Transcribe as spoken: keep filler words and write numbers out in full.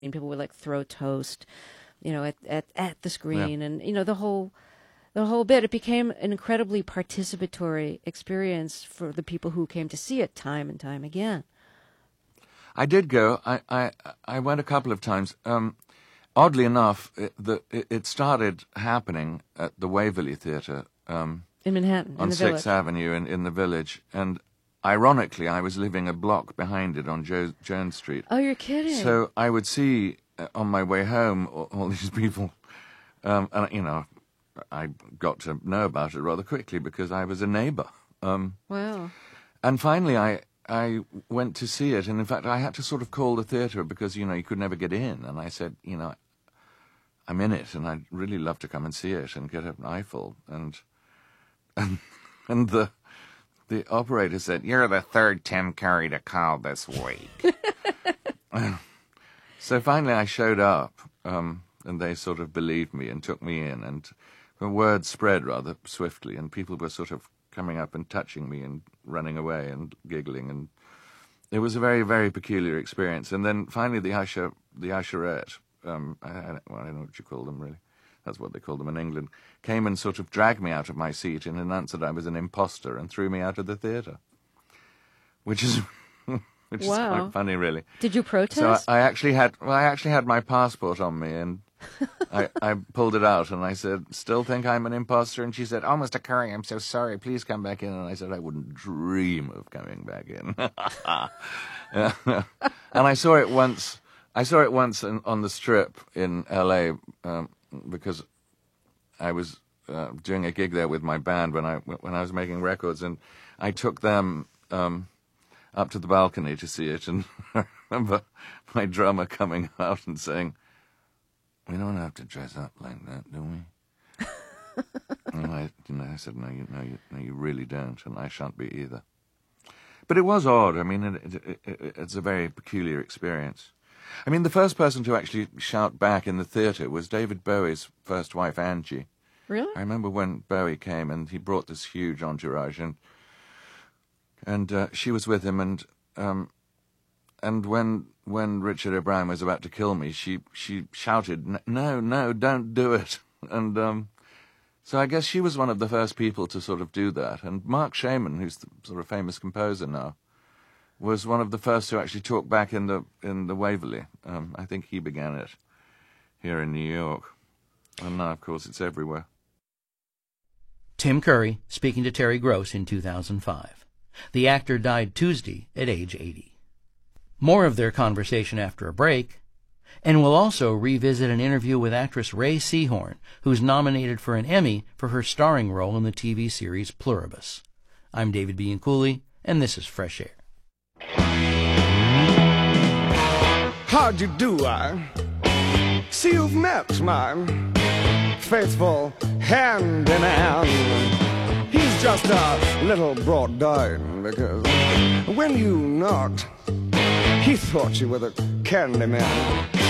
And people would like throw toast, you know, at at, at the screen, yeah. and you know the whole the whole bit. It became an incredibly participatory experience for the people who came to see it time and time again. I did go. I I, I went a couple of times. Um, oddly enough, it, the, it started happening at the Waverly Theatre um, in Manhattan, on in the Sixth Village. Avenue in, in the Village, and ironically, I was living a block behind it on jo- Jones Street. Oh, you're kidding! So I would see uh, on my way home all, all these people, um, and you know, I got to know about it rather quickly because I was a neighbour. Um, wow! And finally, I I went to see it, and in fact, I had to sort of call the theatre because you know you could never get in, and I said, you know, I'm in it, and I'd really love to come and see it and get an eyeful, and and and the. The operator said, "You're the third Tim Curry to call this week." So finally I showed up, um, and they sort of believed me and took me in, and the word spread rather swiftly, and people were sort of coming up and touching me and running away and giggling, and it was a very, very peculiar experience. And then finally the usher, the usherette, um, I, I, well, I don't know what you call them really, that's what they call them in England, came and sort of dragged me out of my seat and announced that I was an imposter and threw me out of the theatre, which is which wow. is quite funny, really. Did you protest? So I, I actually had well, I actually had my passport on me, and I, I pulled it out, and I said, "Still think I'm an imposter?" And she said, "Oh, Mister Curry, I'm so sorry. Please come back in." And I said, "I wouldn't dream of coming back in." And I saw it once. I saw it once in, on the Strip in L A. Um, because I was uh, doing a gig there with my band when I when I was making records, and I took them um, up to the balcony to see it, and I remember my drummer coming out and saying, "We don't have to dress up like that, do we?" And I, you know, I said, "No, you, no, you, no, you really don't, and I shan't be either." But it was odd. I mean, it, it, it, it's a very peculiar experience. I mean, the first person to actually shout back in the theatre was David Bowie's first wife, Angie. Really? I remember when Bowie came and he brought this huge entourage, and and uh, she was with him, and um, and when when Richard O'Brien was about to kill me, she she shouted, "No, no, don't do it!" And um, so I guess she was one of the first people to sort of do that. And Mark Shaman, who's the sort of famous composer now, was one of the first to actually talk back in the in the Waverly. Um, I think he began it here in New York. And now, of course, it's everywhere. Tim Curry speaking to Terry Gross in two thousand five. The actor died Tuesday at age eighty. More of their conversation after a break, and we'll also revisit an interview with actress Ray Seahorn, who's nominated for an Emmy for her starring role in the T V series Pluribus. I'm David Bianculli, and this is Fresh Air. How'd you do, I see you've met my faithful hand-in-hand. He's just a little brought down because when you knocked, he thought you were the candy man.